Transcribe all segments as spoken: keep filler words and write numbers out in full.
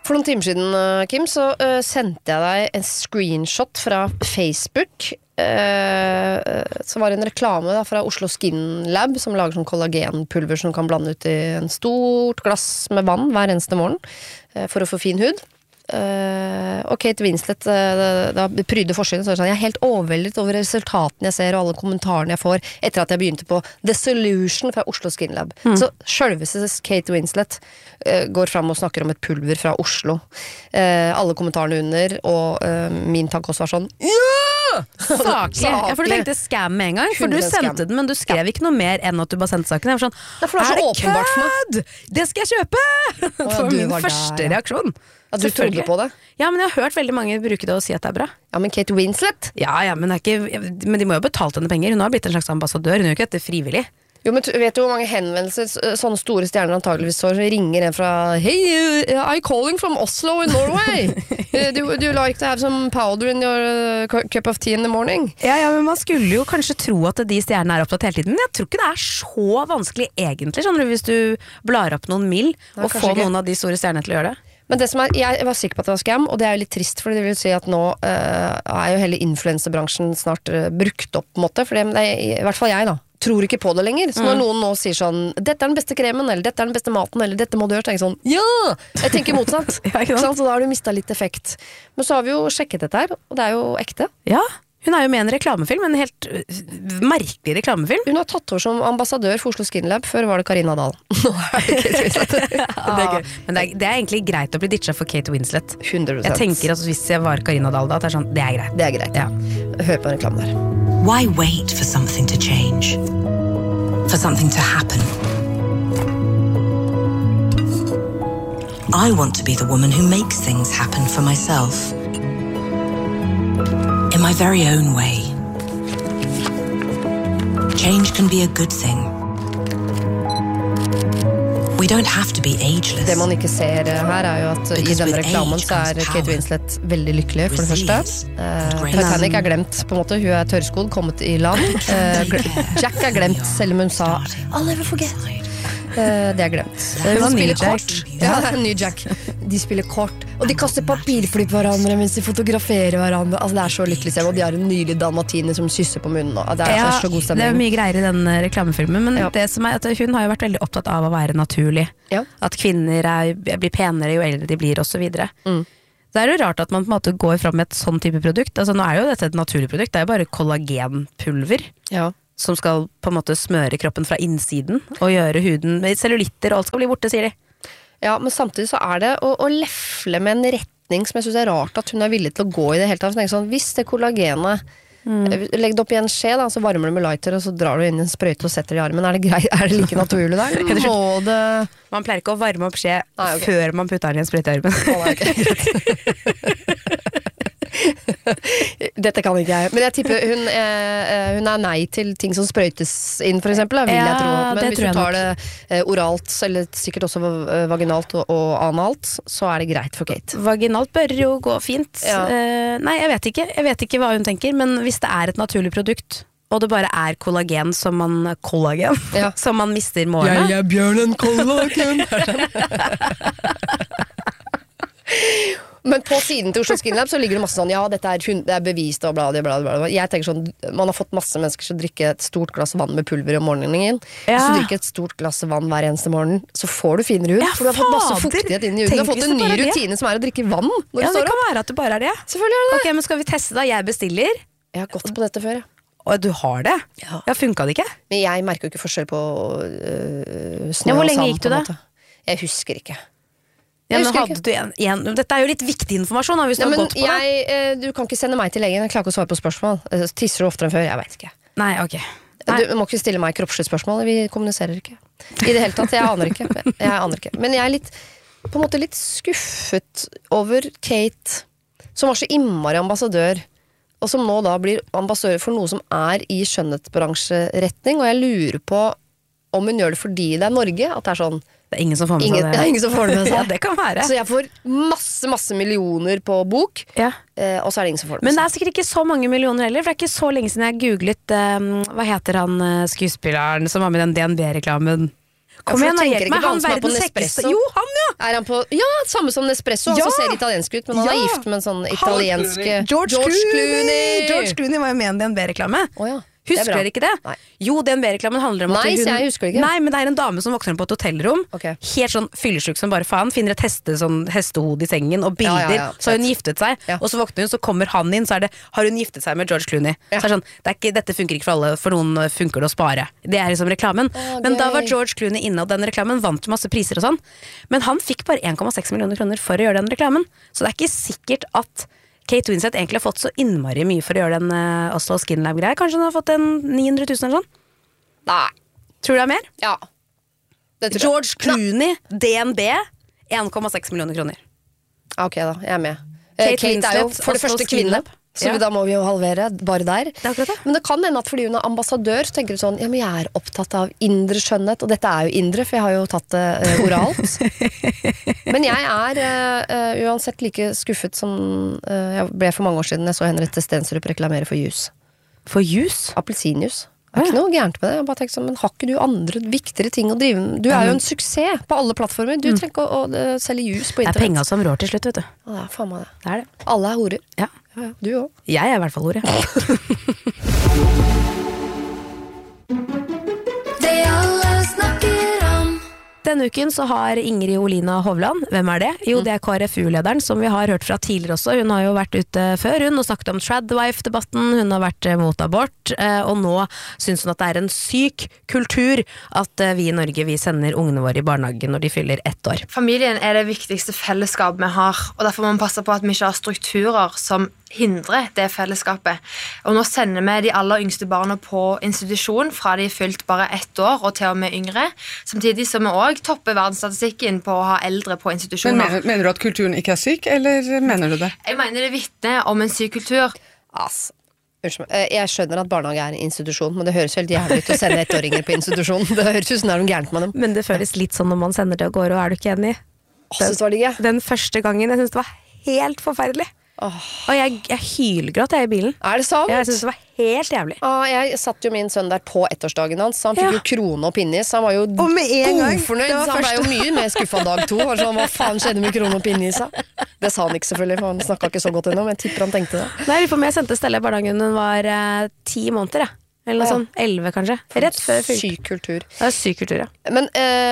For noen timer siden, Kim, så uh, sendte jeg deg en screenshot fra Facebook. Uh, så var det en reklame da, fra Oslo Skin Lab, som lager sånn kollagenpulver som kan blande ut i en stort glass med vann hver eneste morgen uh, for å få fin hud. Uh, og Kate Winslet uh, da prydde forsiden, så er det sånn, jeg er helt overveldet over resultatene jeg ser og alle kommentarene jeg får etter at jeg begynte på The Solution fra Oslo Skin Lab. Mm. Så selveste Kate Winslet uh, går fram og snakker om et pulver fra Oslo. Uh, alle kommentarene under, og uh, min tanke også var sånn ja! Saklig. Ja, for du tenkte scam med en gang, for du sendte den, men du skrev ja. ikke noe mer enn at du bare sendte saken. Jeg var sånn, det er, er det kødd? Det skal jeg kjøpe! Det var min var første der, ja. reaksjon. Ja, du trodde på det? Ja, men jeg har hørt veldig mange bruke det og si at det er bra. Ja, men Kate Winslet? Ja, ja, men, det er ikke, men de må jo ha betalt henne penger. Hun har blitt en slags ambassadør, hun gjør ikke dette frivillig. Jo, men vet du hvor mange henvendelser sånne store stjerner antageligvis så ringer en fra Hey, I'm calling from Oslo in Norway. do, do you like to have some powder in your uh, cup of tea in the morning? Ja, ja, men man skulle jo kanskje tro at de stjernene er opptatt hele tiden, men jeg tror ikke det er så vanskelig egentlig, skjønner du, hvis du blar opp noen mil og får noen av de store stjernene til å gjøre det. Men det som er, jeg var sikker på at det var scam, og det er jo litt trist, for det vil si at nå uh, er jo hele influencerbransjen snart uh, brukt opp på en måte, for det, det er, i hvert fall jeg da, tror ikke på det lenger. Så når mm. noen nå sier sånn, dette er den beste kremen, eller dette er den beste maten, eller dette må du gjøre, tenker jeg sånn, ja! Jeg tenker motsatt. Ja, ikke sant? Så da har du mistet litt effekt. Men så har vi jo sjekket dette her, og det er jo ekte. Ja, hun er jo med en reklamefilm, en helt merkelig reklamefilm. Hun har tatt over som ambassadør for Oslo Skin Lab, før var det Karina Dahl. Nå er det Kate Winslet. Det er gøy. Men det er, det er egentlig greit å bli ditcha for Kate Winslet. hundre prosent. Jeg tenker at hvis jeg var Karina Dahl da, det er sånn, det er greit. Det er greit, ja. Hør på reklamen der. Why wait for something to change? For something to happen? I want to be the woman who makes things happen for myself. In my very own way. Change can be a good thing. We don't have to be ageless. Det man ikke ser her er jo at Because i denne reklamen så er Kate Winslet veldig lykkelig, for det første. Uh, Titanic er glemt, på en måte. Hun er tørrskodd, kommet i land. Uh, Jack er glemt, selv om hun sa I'll never forget. Uh, det er glemt. Uh, hun spiller kort. Ja, det er en ny Jack. De spiller kort. Og de kaster papirfly på hverandre mens de fotograferer hverandre. Altså, det er så lykkelig selv. Og de har en nylig dalmatiner som kysser på munnen. Og det er ja, så god stemning. Det er mye greier i den reklamefilmen, men ja. det som er at hun har jo vært veldig opptatt av å være naturlig. Ja. At kvinner er, blir penere jo eldre de blir, og så videre. Mm. Det er jo rart at man på en måte går fram med et sånn type produkt. Altså, nå er jo dette et naturlig produkt. Det er jo bare kollagenpulver. Ja. Som skal på en måte smøre kroppen fra innsiden og gjøre huden med cellulitter, og alt skal bli borte, sier de. Ja, men samtidig så er det å, å lefle med en retning som jeg synes er rart at hun er villig til å gå i det hele tatt. Sånn, hvis det kollagenet mm. legg det opp i en skje da, så varmer du med lighter og så drar du inn en sprøyte og setter det i armen. Er det, grei, er det like naturlig der? Må det... Man pleier ikke å varme opp skje nei, okay. før man putter den i en sprøyte i armen. Å, nei, okay. Dette kan ikke jeg. Men jeg tipper hun, eh, hun er nei til ting som sprøytes inn, for eksempel, vil ja, jeg tro. Men hvis du tar det eh, oralt, eller sikkert også vaginalt og, og analt, så er det greit for Kate. Vaginalt bør jo gå fint. Ja. Eh, nei, jeg vet ikke. Jeg vet ikke hva hun tenker, men hvis det er et naturlig produkt, og det bare er kollagen som man kollagen, ja. som man mister målene. Jeg er bjørnen kollagen. Men på siden til Oslo Skin Lab så ligger det masse sånn, ja, dette er, det er bevist og bla, bla, bla, bla. Jeg tenker sånn, man har fått masse mennesker som drikker et stort glass vann med pulver om morgenen. Ja. Hvis du drikker et stort glass vann hver eneste morgen, så får du finere hud. Ja, for du har fått masse fuktighet inn i huden. Du har fått en ny rutine det. Som er å drikke vann når ja, du står opp. Ja, det kan være at det bare er det. Selvfølgelig er det. Ok, men skal vi teste da? Jeg bestiller. Jeg har gått på dette før, ja. Og du har det? Ja. Ja, funket det ikke? Men jeg merker jo ikke forskjell på uh, snø ja, hvor og lenge sand. Gikk du det? Jeg husker ikke. Ja, men hadde du en, en, dette er jo litt viktig informasjon da, hvis ja, du har gått på jeg, det. Du kan ikke sende meg til legen, jeg klarer ikke å svare på spørsmål. Tisser du oftere enn før? Jeg vet ikke. Nei, ok. Nei. Du må ikke stille meg kroppslige spørsmål, vi kommuniserer ikke. I det hele tatt, jeg aner ikke. Jeg aner ikke. Men jeg er litt, på en måte litt skuffet over Kate, som var så innmari ambassadør, og som nå da blir ambassadør for noe som er i skjønnhetsbransjeretning, og jeg lurer på om hun gjør det fordi det er Norge, at det er sånn det er ingen som får med ingen, seg det. Det er ingen som får det med seg. Ja, det kan være. Så jeg får masse, masse millioner på bok, ja. eh, og så er det ingen som får det med seg. Men det er sikkert ikke så mange millioner heller, for det er ikke så lenge siden jeg googlet, um, hva heter han skuespilleren som var med den D N B-reklamen? Kom igjen, jeg hjelp meg, han verdens kjekkeste. Jo, han ja! Er han på, ja, samme som Nespresso, ja. Han ser italiensk ut, men han ja. Er gift med en sånn italiensk George, George Clooney. George Clooney var jo med i en D N B-reklame. Oh, ja. Husker dere ikke det? Nei. Jo, D N B-reklamen handler om at Nei, hun... jeg husker det ikke. Nei, men det er en dame som våkner opp på et hotellrom, okay. helt sånn fyllesyk som bare faen, finner et heste, sånn, hestehode i sengen, og bilder, ja, ja, ja. Så har hun giftet seg, ja. Og så våkner hun, så kommer han inn, så er det, har hun giftet seg med George Clooney. Ja. Så er det sånn, det er ikke, dette funker ikke for alle, for noen funker det å spare. Det er liksom reklamen. Oh, men da var George Clooney inne, og den reklamen vant masse priser og sånn. Men han fikk bare en komma seks millioner kroner for å gjøre den reklamen. Så det er ikke sikkert at Kate Winslet egentlig har fått så innmari mye for å gjøre den uh, Oslo Skin Lab-greia. Kanskje hun har fått en ni hundre tusen eller sånn? Nei. Tror du det er mer? Ja. Det tror George jeg. Clooney, D N B, en komma seks millioner kroner. Ok da, jeg er med. Kate, Kate Winslet, er jo for det første kvinne. Så ja. Da må vi jo halvere, bare der. Det det. Men det kan hende at fordi hun er ambassadør, så tenker du sånn, ja, men jeg er opptatt av indre skjønnhet, og dette er jo indre, for jeg har jo tatt det uh, oralt. Men jeg er uh, uansett like skuffet som uh, jeg ble for mange år siden, jeg så Henriette Stensrup reklamere for jus. For jus? Appelsinjus. Det er ikke noe gærent med det. Jeg bare tenker sånn, men har ikke du andre viktigere ting å drive med? Du er jo en suksess på alle plattformer. Du mm. trenger ikke å, å, å selge jus på internett. Det er penger som rår til slutt, vet du. Ja, det er faen meg det. Det er det. Alle er horer. Ja. Ja, du også. Jeg er i hvert fall hore. Det alle snakker om. Denne uken så har Ingrid Olina Hovland, hvem er det? Jo, det er K R F U-lederen som vi har hørt fra tidligere også. Hun har jo vært ute før hun og snakket om tradwife-debatten, hun har vært mot abort, og nå synes hun at det er en syk kultur at vi i Norge vi sender ungene våre i barnehagen når de fyller ett år. Familien er det viktigste fellesskap vi har, og derfor må vi passe på at vi ikke har strukturer som hindre det fellesskapet. Og nå sender vi de aller yngste barna på institusjon fra de er fylt bare ett år og til og med yngre, samtidig som vi også topper verdensstatistikken på å ha eldre på institusjoner. Men mener, mener du at kulturen ikke er syk, eller mener du det? Jeg mener det vitner om en syk kultur. Altså, jeg skjønner at barnehage er en institusjon, men det høres helt jævlig ut å sende ettåringer på institusjon. Det høres ut som det er noe gærent med dem. Men det føles litt sånn når man sender det og går, og er du ikke enig? Den, det det den første gangen, jeg synes det var helt forferdelig. Oh. Og jeg, jeg hylgråt jeg i bilen. Er det sant? Jeg synes det var helt jævlig. ah, Jeg satt jo min sønn der på ettårsdagen hans. Han fikk ja. jo krone og pinnis. Han var jo godfornøyd. Så han ble jo mye mer skuffet dag to. Var sånn, hva faen skjedde med krone og pinnis? Det sa han ikke selvfølgelig, for han snakket ikke så godt ennå. Men jeg tipper han tenkte det. Nei, for meg sendte Stella i barnehagen. Hun var eh, ti måneder, ja. Eller noe ja. sånn, elleve kanskje. Rett før fylt. Syk kultur. Det er syk kultur, ja. Men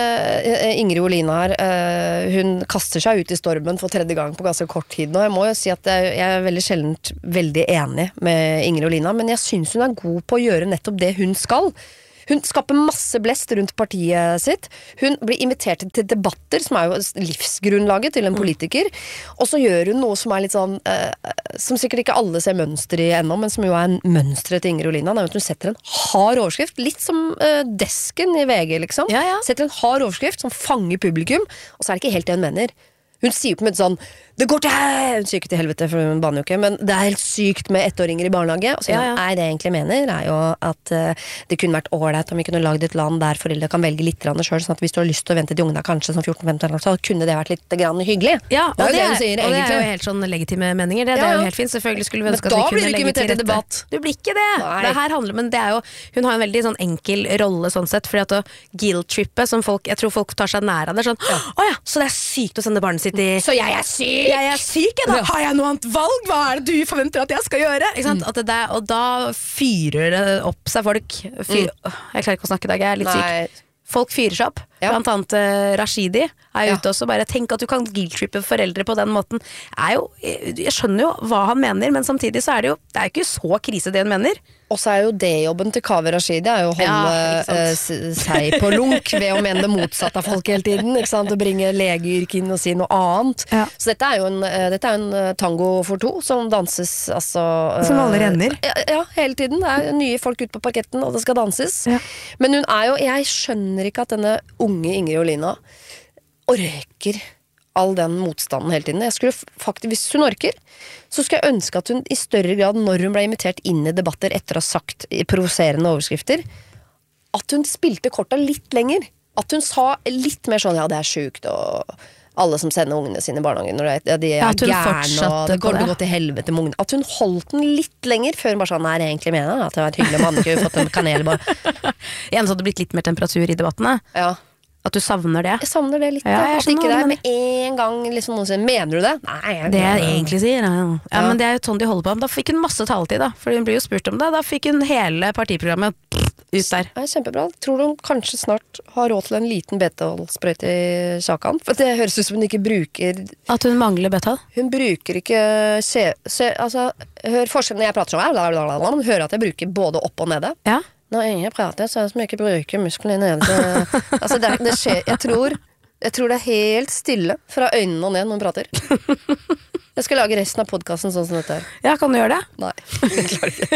uh, Ingrid Olina her, uh, hun kaster seg ut i stormen for tredje gang på ganske kort tid nå. Jeg må jo si at jeg, jeg er veldig sjeldent veldig enig med Ingrid Olina, men jeg synes hun er god på å gjøre nettopp det hun skal. Hun skaper masse blest rundt partiet sitt. Hun blir invitert til debatter, som er jo livsgrunnlaget til en politiker. Og så gjør hun noe som er litt sånn eh, som sikkert ikke alle ser mønster i ennå, men som jo er mønstret til Ingrid Olina. Det er at hun setter en hard overskrift, litt som eh, desken i V G, liksom. Ja, ja. Setter en hard overskrift som fanger publikum, og så er det ikke helt det hun mener. Hun sier på en måte sånn, det går til hel... Hun sier ikke til helvete, for hun banner jo ikke, men det er helt sykt med ettåringer i barnehage. Og så ja, ja. Nei, det jeg egentlig mener er jo at uh, det kunne vært ålreit om vi kunne lagd et land der foreldre kan velge litt selv, sånn at hvis du har lyst til å vente til ungene kanskje som fjorten femten år, så kunne det vært litt grann hyggelig. Ja, og, det, det, er, hun sier, og det er jo helt sånn legitime meninger. Det, ja, ja. det er jo helt fint, selvfølgelig skulle vi ønske at vi kunne legge til rette. Debatt. Du blir ikke det. Nei. Det her handler, men det er jo, hun har en veldig sånn enkel rolle sånn sett, fordi at å guilt-trippe, som folk, jeg tror folk tar seg nær av det, sånn, ja. Å ja, så det er sykt å sende barnet sitt i... Så jeg er syk! Jeg er syk, da. Har jeg noe annet valg? Hva er det du forventer at jeg skal gjøre? Ikke sant? Mm. At det der, og da fyrer det opp seg folk. Fyr, mm. Jeg klarer ikke å snakke i dag, jeg er litt Nei. syk. Folk fyrer seg opp. Ja. Blant annet uh, Rashidi er ja. ute også. Bare tenk at du kan guilt-trippe foreldre på den måten. Er jo, jeg skjønner jo hva han mener, men samtidig så er det jo det er jo ikke så krise det han mener. Og så er jo det jobben til Kaveh Rashidi er jo å holde ja, uh, seg på lunk ved å mene det motsatte av folk hele tiden, ikke sant? Å bringe legeyrket inn og si noe annet. Ja. Så dette er jo en, uh, dette er en tango for to som danses altså, uh, som alle renner. Ja, ja, hele tiden. Det er nye folk ute på parketten, og det skal danses. Ja. Men hun er jo, jeg skjønner ikke at denne unge Ingrid Olina orker all den motstanden hele tiden. Jeg skulle faktisk, hvis hun orker, så skulle jeg ønske at hun i større grad, når hun ble invitert inn i debatter etter å ha sagt provoserende overskrifter, at hun spilte korta litt lenger. At hun sa litt mer sånn, ja, det er sykt, og alle som sender ungene sine i barnehagen, når de, de er ja, gærne, og det går til å gå til helvete med ungene. At hun holdt den litt lenger, før hun bare sa, nei, det egentlig mener at det var et hyggelig mann, ikke fått en kanel bare. Igjen så hadde det blitt litt mer temperatur i debattene. Ja. At du savner det? Jeg savner det litt. Ja, da. jeg At ikke det skjønner, er men- med en gang liksom, noen sier 'mener du det?' Nei, jeg, Det jeg egentlig sier, ja, ja. ja, Ja. men det er jo sånn de holder på. Da fikk hun masse taletid, da. For hun blir jo spurt om det. Da fikk hun hele partiprogrammet ut der. Det er kjempebra. Tror du hun kanskje snart har råd til en liten beta-sprøyte i Sjakan? For det høres ut som hun ikke bruker At hun mangler beta? Hun bruker ikke se, se, altså, Hør forskjellen når jeg prater sånn her. Hun hører at jeg bruker både opp og nede. Ja. Når jeg prater, så er det som jeg ikke bruker musklene nede. Altså, det, det skjer Jeg tror Jeg tror det er helt stille fra øynene og ned når hun prater. Jeg skal lage resten av podcasten sånn som dette her. Ja, kan du gjøre det? Nei, jeg klarer ikke.